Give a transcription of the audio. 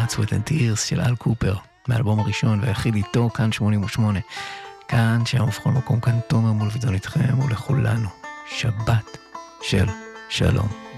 Blood, Sweat and Tears של אל קופר, מהאלבום הראשון והיחיד איתו, כאן 88. כאן, שם ובכל מקום, כאן תומר מולביטזון איתכם ולכולנו. שבת של שלום.